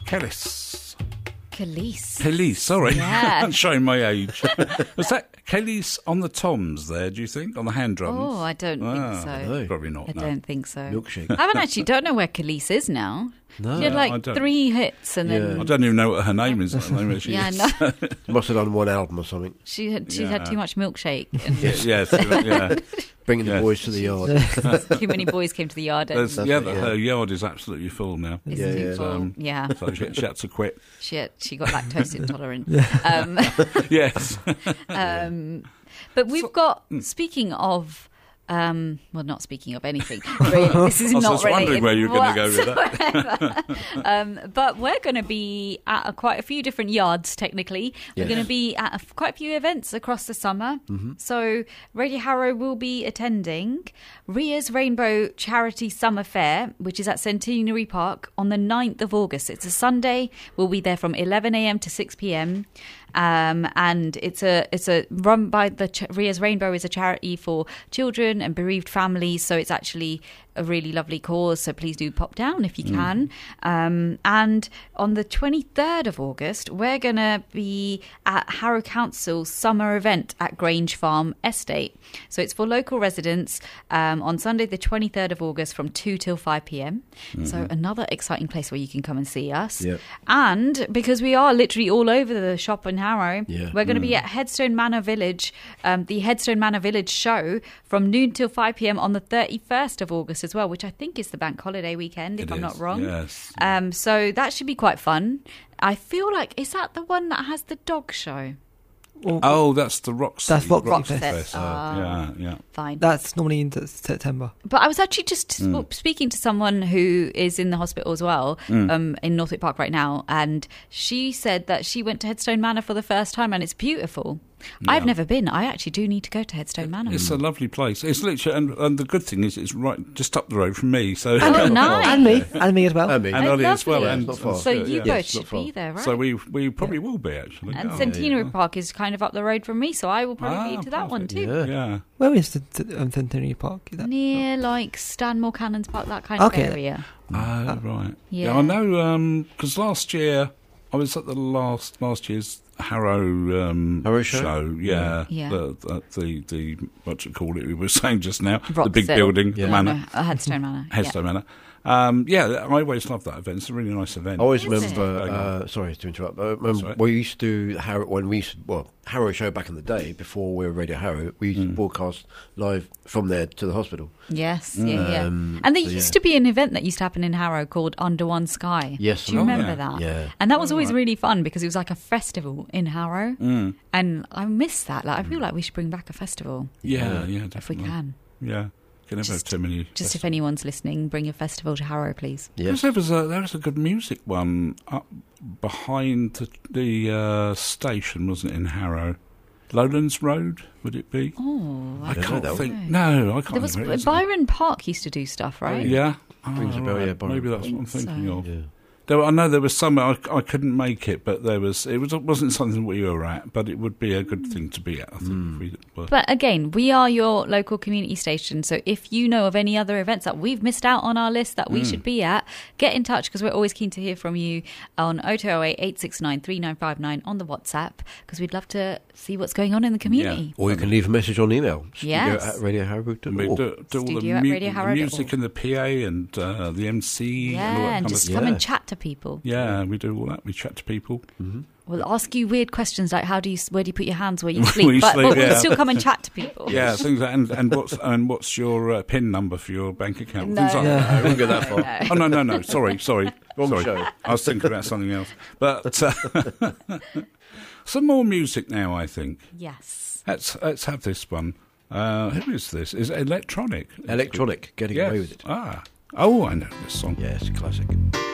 Kelis. Kelis, sorry. Yeah. Showing my age. Was that Kelis on the toms there, do you think? On the hand drums? Oh, I don't think so. No. Probably not. I don't think so. Milkshake. Don't know where Kelis is now. No. She had I like don't. 3 hits and then... I don't even know what her name is at the moment. She Yeah, is. no. Must have done one album or something. She had too much milkshake. And Yes, yeah. Bringing the Yes. boys to the yard. too many boys came to the yard. And Her yard is absolutely full now. it's Yeah, too yeah. full. Yeah. So she had to quit. She got lactose intolerant. Yes. But we've got, speaking of... not speaking of anything. Really, this is I was not just related wondering where you were going to go with that. But we're going to be at quite a few different yards. Technically, we're Yes. going to be at quite a few events across the summer. Mm-hmm. So Radio Harrow will be attending Ria's Rainbow Charity Summer Fair, which is at Centenary Park on the 9th of August. It's a Sunday. We'll be there from 11 a.m. to 6 p.m. And it's a run by Ria's Rainbow is a charity for children and bereaved families, so it's actually a really lovely cause, so please do pop down if you can. And on the 23rd of August, we're going to be at Harrow Council's summer event at Grange Farm Estate. So it's for local residents on Sunday the 23rd of August from 2 till 5 p.m. So another exciting place where you can come and see us. Yep. And because we are literally all over the shop in Harrow, Yeah. we're going to be at Headstone Manor Village, the Headstone Manor Village show from noon till 5 p.m. on the 31st of August as well, which I think is the bank holiday weekend, if I'm not wrong. Yes. So that should be quite fun. I feel like, is that the one that has the dog show? Oh, that's the Roxy. That's Roxy Roxy Fest. Fest. Ah. Yeah. Fine. That's normally in September. But I was actually just speaking to someone who is in the hospital as well, in Northwick Park right now, and she said that she went to Headstone Manor for the first time and it's beautiful. I've never been. I actually do need to go to Headstone Manor. It's a lovely place. It's literally, and the good thing is it's right just up the road from me. So Oh, nice. And me as well. And me. and Ollie as well. Lovely. And It's not far. So you Yeah, both it's not should far. be there, right? So we probably will be actually. And Yeah. Centenary Park is kind of up the road from me, so I will probably Ah, be to that one perfect. too. Yeah. Yeah. Where is the Centenary Park? Is that- Near like Stanmore Cannons Park, that kind of Okay. area. Oh, right. Yeah. I know, because last year I was at the last year's Harrow show? Yeah. The what you call it? We were saying just now, the Rock big Cell. building, Yeah. the manor, Headstone Manor. Headstone Manor. I always love that event. It's a really nice event. I always Is remember. Sorry to interrupt. That's right. We used to do Harrow show back in the day before we were Radio Harrow. We used to broadcast live from there to the hospital. Yes, yeah. Um, And there so, used yeah. to be an event that used to happen in Harrow called Under One Sky. Yes, Do you I remember remember. that? Yeah. And that was always really fun because it was like a festival in Harrow. And I miss that. Like I feel like we should bring back a festival Yeah, if we definitely. can. Yeah, can never have too many. Just if anyone's listening, bring a festival to Harrow, please. Yes. There was a good music one up behind the station, wasn't it, in Harrow? Lowlands Road, would it be? Oh, I don't know can't that think. one. No, I can't there was remember. it, Byron Park used to do stuff, right? Yeah. Rings a bell, right. yeah, Byron Maybe that's Park. what I'm thinking So- of. Yeah. I know there was some I couldn't make it, but it wasn't something we were at, but it would be a good thing to be at, I think. If we were. But again, we are your local community station, so if you know of any other events that we've missed out on our list that we should be at, get in touch because we're always keen to hear from you on 0208 869 3959 on the WhatsApp because we'd love to see what's going on in the community. Or you can leave a message on email. Yes. studio@radioharrow.org. We do all Studio at the radioharrow.org. music and the PA and the MC and all that Yeah, kind and of just stuff. come Yeah. and chat to people. Yeah, we do all that. We chat to people. We'll ask you weird questions like where do you put your hands where you Where sleep, you but sleep, we'll yeah. still come and chat to people. Yeah, things like, and what's your PIN number for your bank account? No. Things like that. I wouldn't go that far. Oh no! Sorry. Wrong Sorry. show. I was thinking about something else. But some more music now. I think Yes. let's have this one. Who is this? Is it electronic? Electronic, getting Yes. away with it. Ah. Oh, I know this song. Yes, classic.